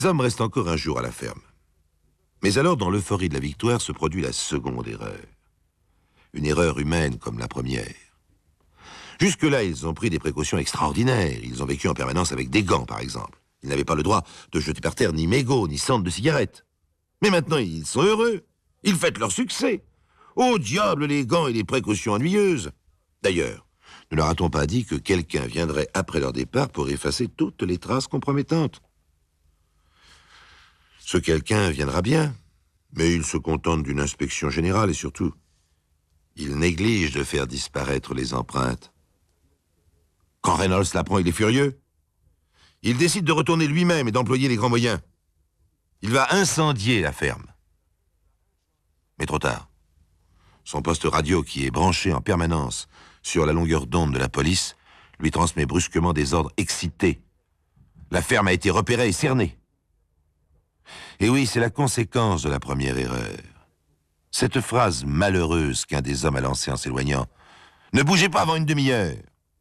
Les hommes restent encore un jour à la ferme. Mais alors, dans l'euphorie de la victoire, se produit la seconde erreur. Une erreur humaine comme la première. Jusque-là, ils ont pris des précautions extraordinaires. Ils ont vécu en permanence avec des gants, par exemple. Ils n'avaient pas le droit de jeter par terre ni mégots, ni cendres de cigarettes. Mais maintenant, ils sont heureux. Ils fêtent leur succès. Au diable, les gants et les précautions ennuyeuses. D'ailleurs, ne leur a-t-on pas dit que quelqu'un viendrait après leur départ pour effacer toutes les traces compromettantes? Ce quelqu'un viendra bien, mais il se contente d'une inspection générale et surtout, il néglige de faire disparaître les empreintes. Quand Reynolds l'apprend, il est furieux. Il décide de retourner lui-même et d'employer les grands moyens. Il va incendier la ferme. Mais trop tard. Son poste radio, qui est branché en permanence sur la longueur d'onde de la police, lui transmet brusquement des ordres excités. La ferme a été repérée et cernée. Et oui, c'est la conséquence de la première erreur. Cette phrase malheureuse qu'un des hommes a lancée en s'éloignant. « Ne bougez pas avant une demi-heure !»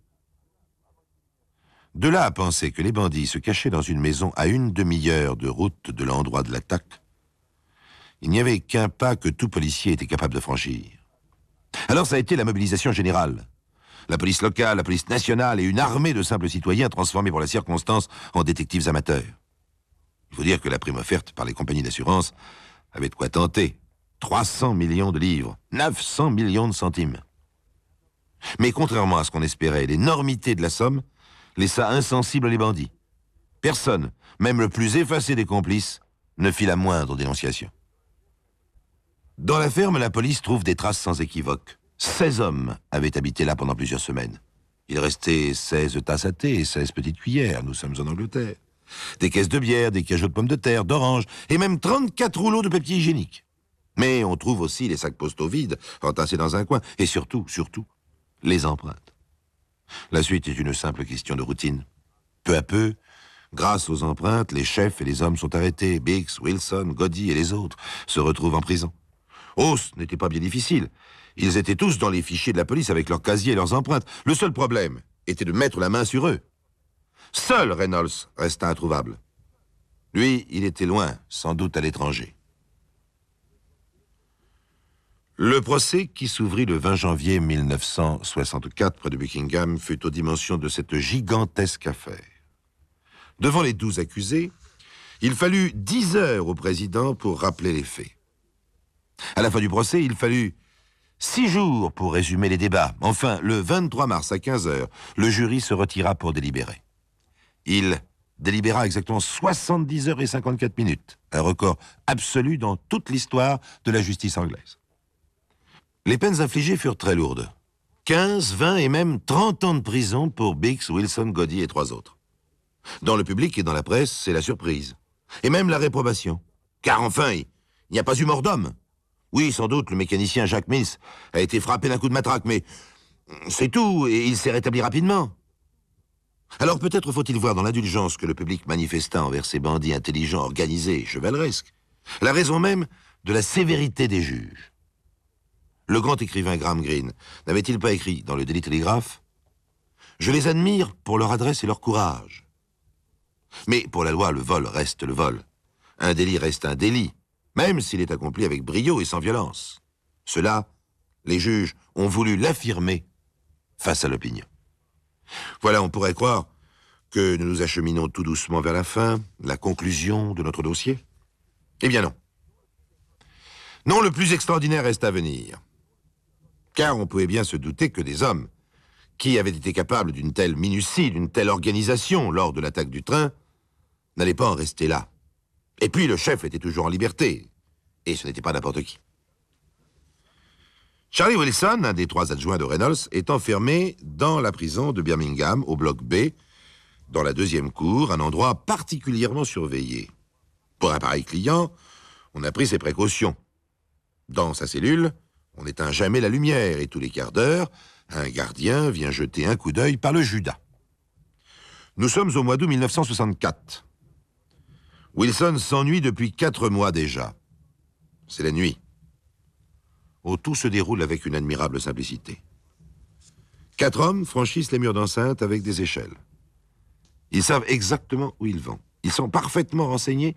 De là à penser que les bandits se cachaient dans une maison à une demi-heure de route de l'endroit de l'attaque, il n'y avait qu'un pas que tout policier était capable de franchir. Alors ça a été la mobilisation générale. La police locale, la police nationale et une armée de simples citoyens transformés pour la circonstance en détectives amateurs. Il faut dire que la prime offerte par les compagnies d'assurance avait de quoi tenter. 300 millions de livres, 900 millions de centimes. Mais contrairement à ce qu'on espérait, l'énormité de la somme laissa insensibles les bandits. Personne, même le plus effacé des complices, ne fit la moindre dénonciation. Dans la ferme, la police trouve des traces sans équivoque. 16 hommes avaient habité là pendant plusieurs semaines. Il restait 16 tasses à thé et 16 petites cuillères, nous sommes en Angleterre. Des caisses de bière, des cajots de pommes de terre, d'oranges, et même 34 rouleaux de papier hygiénique. Mais on trouve aussi les sacs postaux vides, entassés dans un coin, et surtout, les empreintes. La suite est une simple question de routine. Peu à peu, grâce aux empreintes, les chefs et les hommes sont arrêtés. Biggs, Wilson, Godey et les autres se retrouvent en prison. Oh, ce n'était pas bien difficile. Ils étaient tous dans les fichiers de la police avec leurs casiers et leurs empreintes. Le seul problème était de mettre la main sur eux. Seul Reynolds resta introuvable. Lui, il était loin, sans doute à l'étranger. Le procès, qui s'ouvrit le 20 janvier 1964 près de Buckingham, fut aux dimensions de cette gigantesque affaire. Devant les 12 accusés, il fallut 10 heures au président pour rappeler les faits. À la fin du procès, il fallut 6 jours pour résumer les débats. Enfin, le 23 mars à 15 heures, le jury se retira pour délibérer. Il délibéra exactement 70 heures et 54 minutes, un record absolu dans toute l'histoire de la justice anglaise. Les peines infligées furent très lourdes. 15, 20 et même 30 ans de prison pour Biggs, Wilson, Godey et 3 autres. Dans le public et dans la presse, c'est la surprise. Et même la réprobation. Car enfin, il n'y a pas eu mort d'homme. Oui, sans doute, le mécanicien Jacques Mills a été frappé d'un coup de matraque, mais c'est tout, et il s'est rétabli rapidement. Alors peut-être faut-il voir dans l'indulgence que le public manifesta envers ces bandits intelligents, organisés et chevaleresques, la raison même de la sévérité des juges. Le grand écrivain Graham Greene n'avait-il pas écrit dans le Daily Telegraph « Je les admire pour leur adresse et leur courage. » Mais pour la loi, le vol reste le vol. Un délit reste un délit, même s'il est accompli avec brio et sans violence. Cela, les juges ont voulu l'affirmer face à l'opinion. Voilà, on pourrait croire que nous nous acheminons tout doucement vers la fin, la conclusion de notre dossier. Eh bien non. Non, le plus extraordinaire reste à venir. Car on pouvait bien se douter que des hommes qui avaient été capables d'une telle minutie, d'une telle organisation lors de l'attaque du train, n'allaient pas en rester là. Et puis le chef était toujours en liberté, et ce n'était pas n'importe qui. Charlie Wilson, un des 3 adjoints de Reynolds, est enfermé dans la prison de Birmingham, au bloc B, dans la 2e cour, un endroit particulièrement surveillé. Pour un pareil client, on a pris ses précautions. Dans sa cellule, on n'éteint jamais la lumière, et tous les quarts d'heure, un gardien vient jeter un coup d'œil par le Judas. Nous sommes au mois d'août 1964. Wilson s'ennuie depuis 4 mois déjà. C'est la nuit. Oh, tout se déroule avec une admirable simplicité. 4 hommes franchissent les murs d'enceinte avec des échelles. Ils savent exactement où ils vont. Ils sont parfaitement renseignés